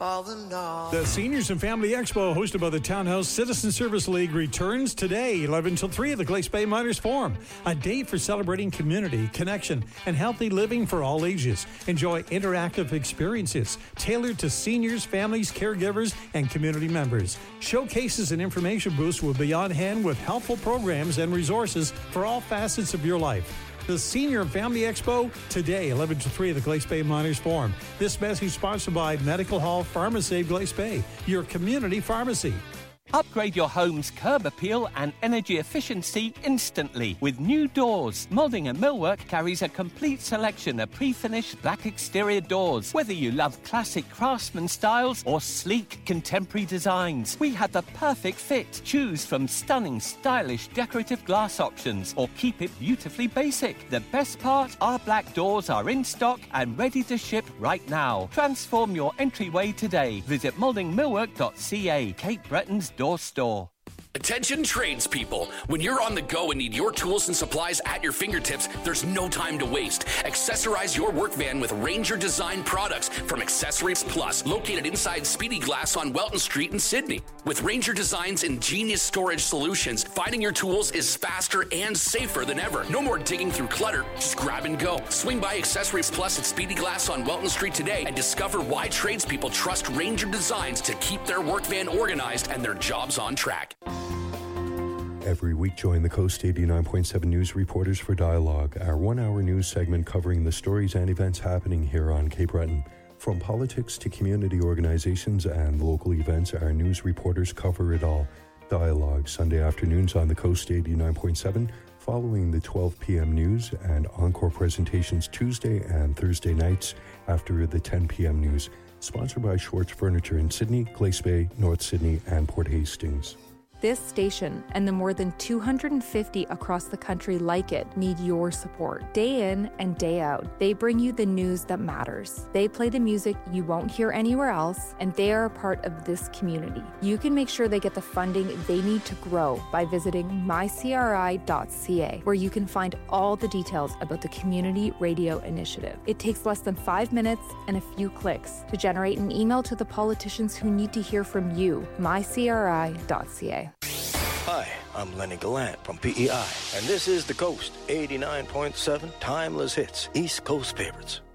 all the noise. The Seniors and Family Expo, hosted by the Townhouse Citizen Service League, returns today, 11 till 3 at the Glace Bay Miners Forum. A day for celebrating community, connection, and healthy living for all ages. Enjoy interactive experiences tailored to seniors, families, caregivers, and community members. Showcases and information booths will be on hand with helpful programs and resources for all facets of your life. The Senior and Family Expo today, 11 to 3 at the Glace Bay Miners Forum. This message sponsored by Medical Hall PharmaSave Glace Bay, your community pharmacy. Upgrade your home's curb appeal and energy efficiency instantly with new doors. Moulding and Millwork carries a complete selection of pre-finished black exterior doors. Whether you love classic craftsman styles or sleek contemporary designs, we have the perfect fit. Choose from stunning, stylish, decorative glass options or keep it beautifully basic. The best part, our black doors are in stock and ready to ship right now. Transform your entryway today. Visit mouldingmillwork.ca, Cape Breton's door store. Attention tradespeople. When you're on the go and need your tools and supplies at your fingertips, there's no time to waste. Accessorize your work van with Ranger Design products from Accessories Plus, located inside Speedy Glass on Welton Street in Sydney. With Ranger Design's ingenious storage solutions, finding your tools is faster and safer than ever. No more digging through clutter. Just grab and go. Swing by Accessories Plus at Speedy Glass on Welton Street today and discover why tradespeople trust Ranger Designs to keep their work van organized and their jobs on track. Every week, join the Coast 89.7 News reporters for Dialogue, our one-hour news segment covering the stories and events happening here on Cape Breton. From politics to community organizations and local events, our news reporters cover it all. Dialogue, Sunday afternoons on the Coast 89.7, following the 12 p.m. news, and encore presentations Tuesday and Thursday nights after the 10 p.m. news. Sponsored by Schwartz Furniture in Sydney, Glace Bay, North Sydney, and Port Hastings. This station and the more than 250 across the country like it need your support. Day in and day out, they bring you the news that matters. They play the music you won't hear anywhere else, and they are a part of this community. You can make sure they get the funding they need to grow by visiting mycri.ca, where you can find all the details about the Community Radio Initiative. It takes less than 5 minutes and a few clicks to generate an email to the politicians who need to hear from you. mycri.ca. Hi, I'm Lenny Gallant from PEI, and this is The Coast 89.7 Timeless Hits, East Coast Favorites.